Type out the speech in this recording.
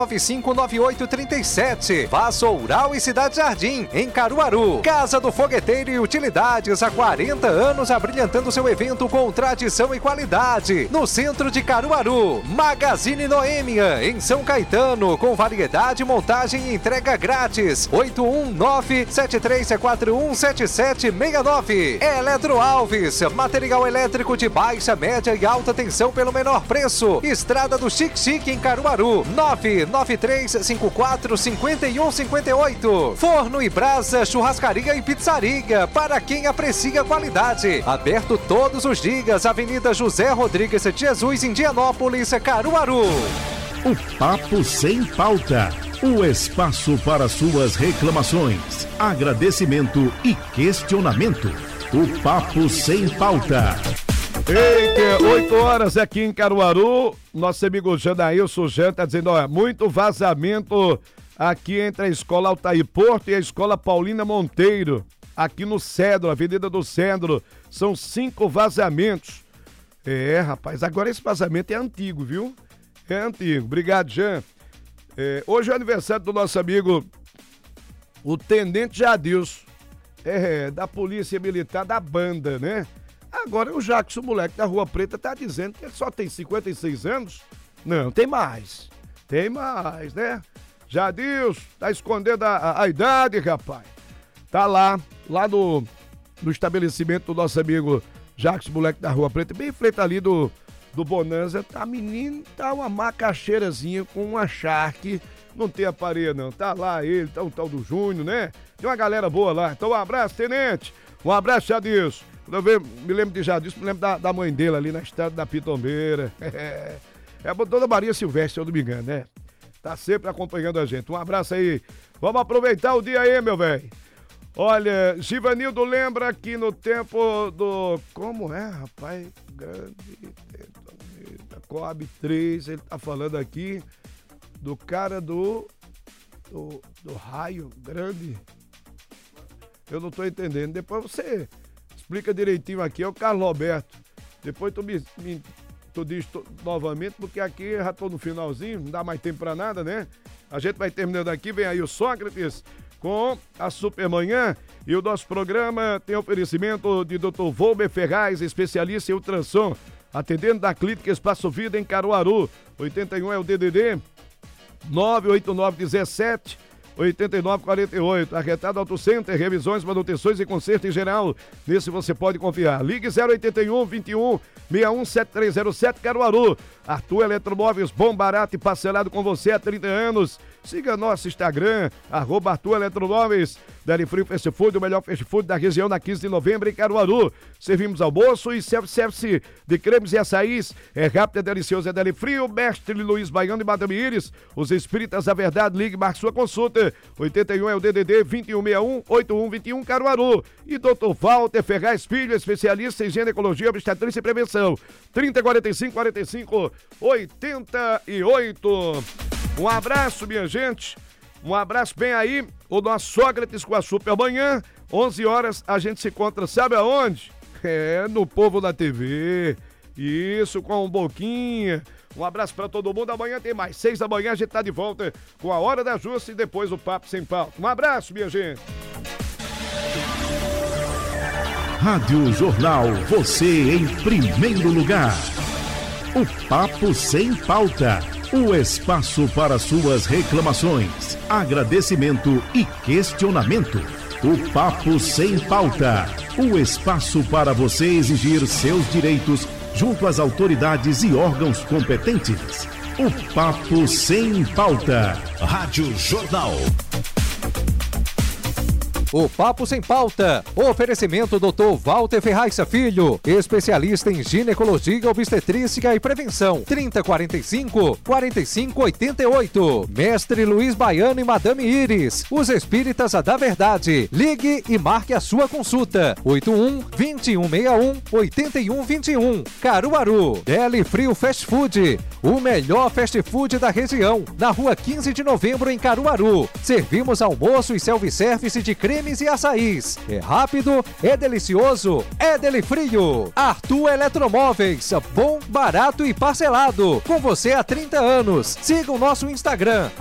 959837. Vassoural e Cidade Jardim, em Caruaru. Casa do Fogueteiro e Utilidades, há 40 anos abrilhantando seu evento com tradição e qualidade. No centro de Caruaru. Magazine Noêmia, em São Caetano, com variedade, montagem e entrega grátis. 819-7341-7769. Eletro Alves, material elétrico de baixa, média e alta tensão pelo menor preço. Estrada do Xique-Xique, em Caruaru. 99354-5158. Forno e Brasa, churrascaria e pizzaria, para quem aprecia qualidade. Aberto todos os dias, Avenida José Rodrigues de Jesus, Indianópolis, Caruaru. O Papo Sem Pauta. O espaço para suas reclamações, agradecimento e questionamento. O Papo Sem Pauta. Eita, 8 horas aqui em Caruaru. Nosso amigo Janailson Jean tá dizendo, olha, muito vazamento aqui entre a Escola Altair Porto e a Escola Paulina Monteiro. Aqui no Cedro, Avenida do Cedro. São 5 vazamentos. É, rapaz, agora esse vazamento é antigo, viu? É antigo. Obrigado, Jean. Hoje é o aniversário do nosso amigo, o Tenente Jadilson. Da Polícia Militar da Banda, né? Agora o Jackson, o moleque da Rua Preta, tá dizendo que ele só tem 56 anos. Não, tem mais. Tem mais, né? Jadilson, tá escondendo a idade, rapaz. Tá lá no estabelecimento do nosso amigo Jackson, moleque da Rua Preta, bem em frente ali do Bonanza. Tá, menino, tá uma macaxeirazinha com uma Shark. Não tem aparelho, não. Tá lá ele, tá o tal do Júnior, né? Tem uma galera boa lá. Então um abraço, Tenente. Um abraço, Jadilson. Quando eu me lembro de Jadilson, me lembro da mãe dele ali na estrada da Pitombeira. É a Dona Maria Silvestre, se eu não me engano, né? Tá sempre acompanhando a gente. Um abraço aí. Vamos aproveitar o dia aí, meu velho. Olha, Givanildo lembra que no tempo do... Como é, rapaz? Grande... Coab 3, ele tá falando aqui do cara do raio grande. Eu não tô entendendo. Depois você explica direitinho aqui. É o Carlos Roberto. Depois tu diz novamente, porque aqui já tô no finalzinho, não dá mais tempo pra nada, né? A gente vai terminando aqui. Vem aí o Sócrates com a Supermanhã. E o nosso programa tem oferecimento de Dr. Volber Ferraz, especialista em ultrassom, atendendo da Clínica Espaço Vida em Caruaru. 81 é o DDD 98917 8948. Arretado Auto Center, revisões, manutenções e conserto em geral. Nesse você pode confiar. Ligue 081 21 61 7307 Caruaru. Arthur Eletromóveis, bom, barato e parcelado com você há 30 anos. Siga nosso Instagram, @Arthur Eletromóveis. Deli Frio Fast Food, o melhor fast food da região, na 15 de novembro em Caruaru. Servimos almoço e self-service de cremes e açaís. É rápido, é delicioso, é Deli Frio. Mestre Luiz Baiano e Madame Iris. Os Espíritas da Verdade, ligue, marque sua consulta. 81 é o DDD 2161 8121 Caruaru. E Dr. Walter Ferraz Filho, especialista em ginecologia, obstetrícia e prevenção. 3045 45 88. Um abraço, minha gente. Um abraço bem aí. O nosso Sócrates com a Supermanhã. 11 horas a gente se encontra, sabe aonde? No Povo da TV. Isso, com um Boquinha. Um abraço pra todo mundo. Amanhã tem mais. 6 da manhã a gente tá de volta com a Hora da Justa e depois o Papo Sem Pauta. Um abraço, minha gente. Rádio Jornal, você em primeiro lugar. O Papo Sem Pauta. O espaço para suas reclamações, agradecimento e questionamento. O Papo Sem Pauta. O espaço para você exigir seus direitos junto às autoridades e órgãos competentes. O Papo Sem Pauta. Rádio Jornal. O Papo Sem Pauta. Oferecimento Dr. Walter Ferraz Filho, especialista em ginecologia, obstetrícia e prevenção. 3045-4588. Mestre Luiz Baiano e Madame Iris. Os Espíritas da Verdade. Ligue e marque a sua consulta. 81-2161-8121. Caruaru. Deli Frio Fast Food. O melhor fast food da região. Na rua 15 de novembro em Caruaru. Servimos almoço e self-service de creme cremes e açaís. É rápido, é delicioso, é Delifrio. Arthur Eletromóveis, bom, barato e parcelado. Com você há 30 anos. Siga o nosso Instagram,